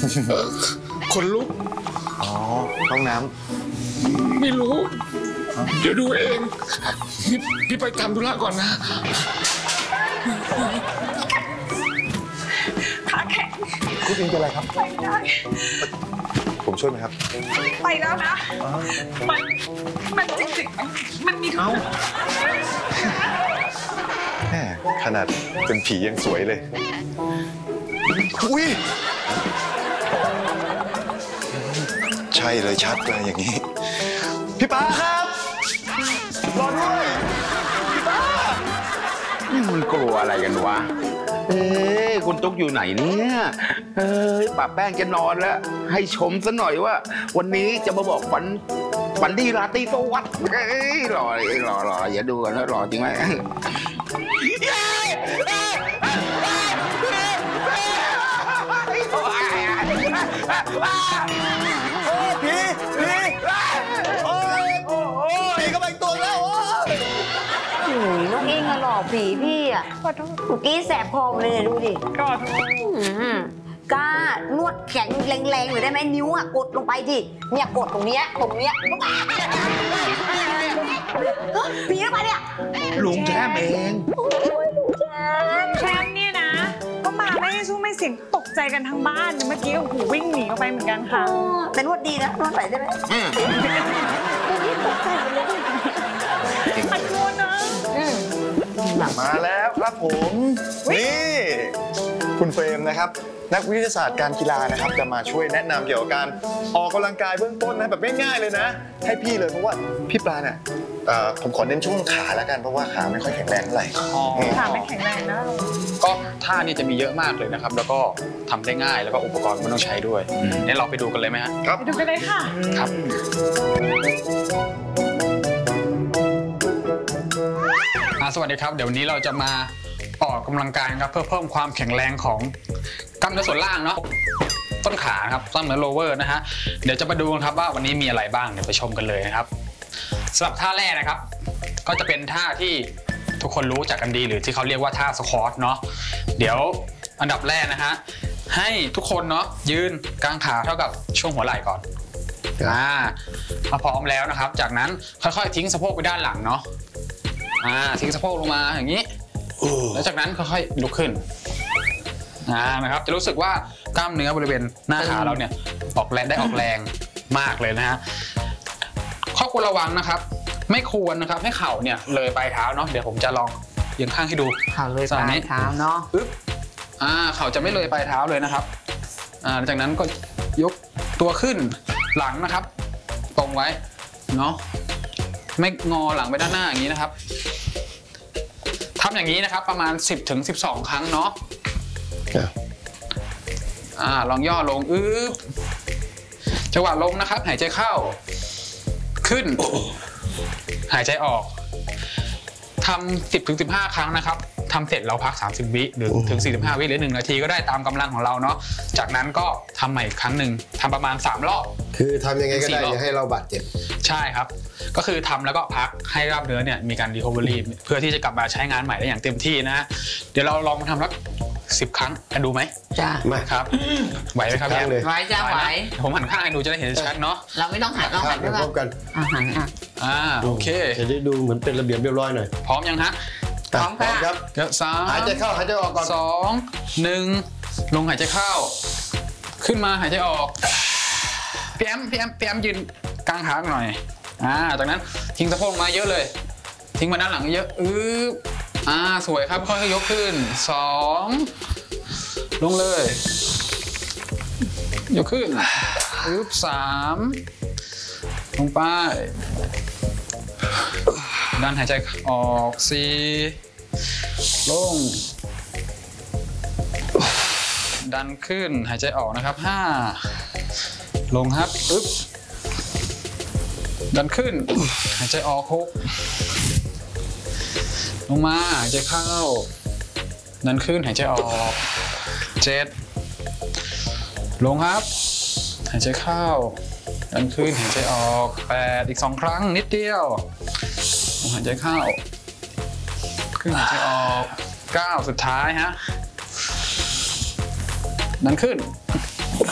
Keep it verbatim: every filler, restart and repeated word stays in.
คนลุกอ๋อห้องน้ำไม่รู้เดี๋ยวดูเองพี่พี่ไปทำธุระก่อนนะขาแข็งคุณเองเป็นอะไรครับไปได้ผมช่วยไหมครับไปแล้วนะมันมันจริงๆมันมีทุกแหมขนาดเป็นผียังสวยเลยอุ้ยใช่เลยชัดเลยอย่างนี้พี่ป้าครับรอด้วยพี่ป้านี่มันกลัวอะไรกันวะเอ้ยคุณตุ๊กอยู่ไหนเนี่ยเอ้ยป้าแป้งจะนอนแล้วให้ชมซะหน่อยว่าวันนี้จะมาบอกฝันฝันดีราตรีสวัสดิ์เอ้ยรอรอรออย่าดูกันนะรอจริงไหมผีผีโอ้ยผีก็ไปตัวแล้วโอ้ยน้องเองอะหลอกผีพี่อะเมื่อกี้แสบคอเลยดูดิกอดกล้านวดแข็งแรงๆหน่อยได้ไหมนิ้วอะกดลงไปดิเนี่ยกดตรงเนี้ยตรงเนี้ยผีอะไรเนี่ยลุงแช่เองแชมป์เนี่ยนะก็มาไม่ให้สู้ไม่เสียงตกใจกันทั้งบ้านเมื่อกี้โอ้โหวิ่งหนีออกไปเหมือนกันค่ะแต่นวดดีนะนวดไหวได้ไหมตกใจเลยมันกลัวนะมาแล้วครับผมนี่คุณเฟรมนะครับนักวิทยาศาสตร์การกีฬานะครับจะมาช่วยแนะนำเกี่ยวกับการออกกำลังกายเบื้องต้นนะแบบง่ายๆเลยนะให้พี่เลยเพราะว่าพี่ปลาเนี่ยผมขอเน้นช่วงขาแล้วกันเพราะว่าขาไม่ค่อยแข็งแรงเท่าไหร่ขาไม่แข็งแรงนะก็ท่านี่จะมีเยอะมากเลยนะครับแล้วก็ทำได้ง่ายแล้วก็อุปกรณ์ไม่ต้องใช้ด้วยเนี่ยเราไปดูกันเลยไหมฮะครับไปดูกันเลยค่ะครับสวัสดีครับเดี๋ยววันนี้เราจะมาออกกำลังกายครับเพื่อเพิ่มความแข็งแรงของกล้ามเนื้อส่วนล่างเนาะต้นขาครับกล้ามเนื้อโลเวอร์นะฮะเดี๋ยวจะมาดูกันครับว่าวันนี้มีอะไรบ้างเดี๋ยวไปชมกันเลยนะครับสำหรับท่าแรกนะครับก็จะเป็นท่าที่ทุกคนรู้จักกันดีหรือที่เขาเรียกว่าท่าสควอตเนาะเดี๋ยวอันดับแรกนะฮะให้ทุกคนเนาะยืนกางขาเท่ากับช่วงหัวไหล่ก่อนอ่าพร้อมแล้วนะครับจากนั้นค่อยๆทิ้งสะโพกไปด้านหลังเนาะอ่าทิ้งสะโพกลงมาอย่างนี้แล้วจากนั้นค่อยๆลุกขึ้นอ่านะครับจะรู้สึกว่ากล้ามเนื้อบริเวณหน้าขาเราเนี่ยออกแรงได้ออกแรงมากเลยนะฮะข้อควรระวังนะครับไม่ควรนะครับให้เข่าเนี่ยเลยปลายเท้าเนาะเดี๋ยวผมจะลองเอียงข้างให้ดูเข่าเลยปลายเท้าเนาะปึ๊บอ่าเข่าจะไม่เลยปลายเท้าเลยนะครับอ่าจากนั้นก็ยกตัวขึ้นหลังนะครับตรงไว้เนาะไม่งอหลังไปด้านหน้าอย่างนี้นะครับทำอย่างนี้นะครับประมาณ สิบถึงสิบสอง ครั้งเนาะอ่าลองย่อลงอึ๊บจังหวะลงนะครับหายใจเข้าขึ้นหายใจออกทำ สิบถึงสิบห้า ครั้งนะครับทำเสร็จเราพักสามสิบวิหรือถึงสี่สิบห้าวิหรือหนึ่งนาทีก็ได้ตามกำลังของเราเนาะจากนั้นก็ทำใหม่อีกครั้งหนึ่งทำประมาณสามรอบคือทำยังไงก็ได้อย่าให้เราบาดเจ็บใช่ครับก็คือทำแล้วก็พักให้กล้ามเนื้อเนี่ยมีการรีคอเวอรี่เพื่อที่จะกลับมาใช้งานใหม่ได้อย่างเต็มที่นะฮะเดี๋ยวเราลองมาทำสักสิบครั้งกันดูไหมจ้าไม่ครับไหวไหมครับเลยไหวจ้าไหวผมหันข้างให้ดูจะได้เห็นชัดเนาะเราไม่ต้องหันเราหันด้วยกันอ่าหันอ่ะอ่าโอเคจะได้ดูเหมือนเป็นระเบียบเรียบร้อยหน่อยพร้อมยังฮะพร้อมครับเดี๋ยวสามหายใจเข้าหายใจออกก่อนสองหนึ่งลงหายใจเข้าขึ้นมาหายใจออกพี่แอมพี่แอมพี่แอมยืนกลางขาหน่อยอ่าจากนั้นทิ้งสะโพกมาเยอะเลยทิ้งมาด้านหลังเยอะอืออ่าสวยครับค่อยๆยกขึ้นสองลงเลยยกขึ้นอึ๊บสามลงไปดันหายใจออกสี่ลงดันขึ้นหายใจออกนะครับห้าลงครับอึ๊บดันขึ้นหายใจออกหกลงมาหายใจเข้าดันขึ้นหายใจออกเจ็ดลงครับหายใจเข้าดันขึ้นหายใจออกแปดอีกสองครั้งนิดเดียวลงหายใจเข้าขึ้นหายใจออกเก้าสุดท้ายฮะดันขึ้น